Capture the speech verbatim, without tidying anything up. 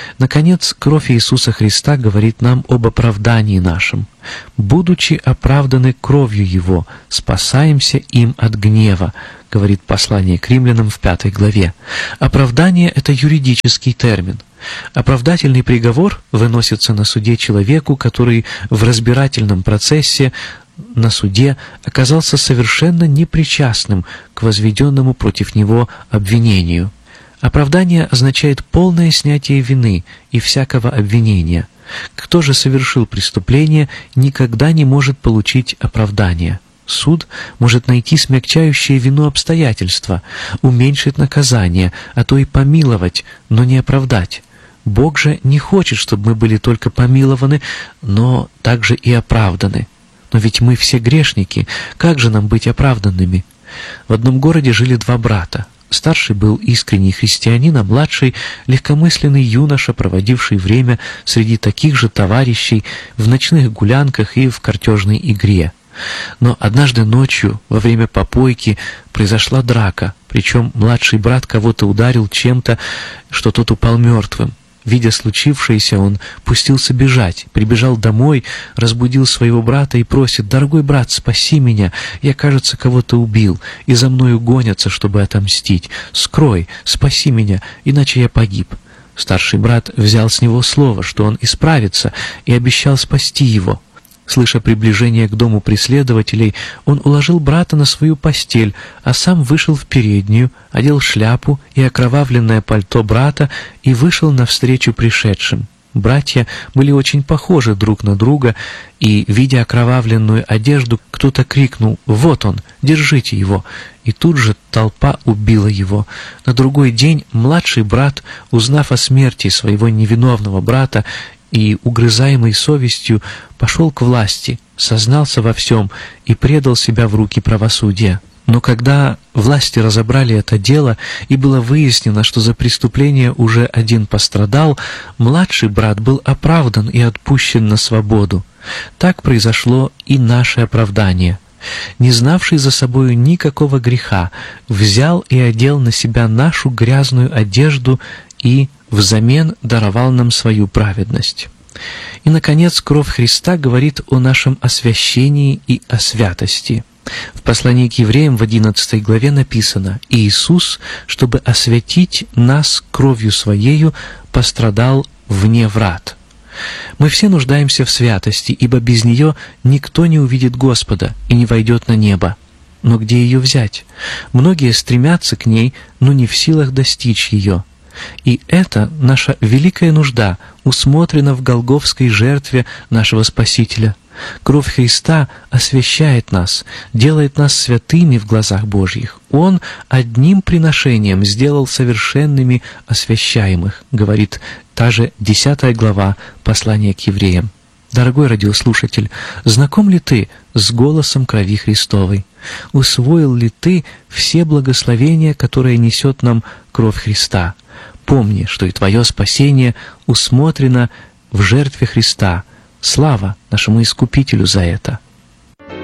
Наконец, кровь Иисуса Христа говорит нам об оправдании нашем. «Будучи оправданы кровью Его, спасаемся им от гнева», говорит послание к римлянам в пятой главе. Оправдание — это юридический термин. Оправдательный приговор выносится на суде человеку, который в разбирательном процессе на суде оказался совершенно непричастным к возведенному против него обвинению. Оправдание означает полное снятие вины и всякого обвинения. Кто же совершил преступление, никогда не может получить оправдания. Суд может найти смягчающее вину обстоятельства, уменьшить наказание, а то и помиловать, но не оправдать. Бог же не хочет, чтобы мы были только помилованы, но также и оправданы. Но ведь мы все грешники, как же нам быть оправданными? В одном городе жили два брата. Старший был искренний христианин, а младший — легкомысленный юноша, проводивший время среди таких же товарищей в ночных гулянках и в картежной игре. Но однажды ночью, во время попойки, произошла драка, причем младший брат кого-то ударил чем-то, что тот упал мертвым. Видя случившееся, он пустился бежать, прибежал домой, разбудил своего брата и просит: «Дорогой брат, спаси меня, я, кажется, кого-то убил, и за мною гонятся, чтобы отомстить. Скрой, спаси меня, иначе я погиб». Старший брат взял с него слово, что он исправится, и обещал спасти его. Слыша приближение к дому преследователей, он уложил брата на свою постель, а сам вышел в переднюю, одел шляпу и окровавленное пальто брата и вышел навстречу пришедшим. Братья были очень похожи друг на друга, и, видя окровавленную одежду, кто-то крикнул: «Вот он, держите его!» И тут же толпа убила его. На другой день младший брат, узнав о смерти своего невиновного брата и, угрызаемый совестью, пошел к власти, сознался во всем и предал себя в руки правосудия. Но когда власти разобрали это дело и было выяснено, что за преступление уже один пострадал, младший брат был оправдан и отпущен на свободу. Так произошло и наше оправдание. Не знавший за собою никакого греха, взял и одел на себя нашу грязную одежду и взамен даровал нам свою праведность. И, наконец, кровь Христа говорит о нашем освящении и о святости. В послании к евреям в одиннадцатой главе написано: «Иисус, чтобы освятить нас кровью Своею, пострадал вне врат». Мы все нуждаемся в святости, ибо без нее никто не увидит Господа и не войдет на небо. Но где ее взять? Многие стремятся к ней, но не в силах достичь ее. И это наша великая нужда усмотрена в голгофской жертве нашего Спасителя. Кровь Христа освящает нас, делает нас святыми в глазах Божьих. Он одним приношением сделал совершенными освящаемых, говорит та же десятая глава послания к евреям. Дорогой радиослушатель, знаком ли ты с голосом крови Христовой? Усвоил ли ты все благословения, которые несет нам кровь Христа? Помни, что и твое спасение усмотрено в жертве Христа. Слава нашему Искупителю за это!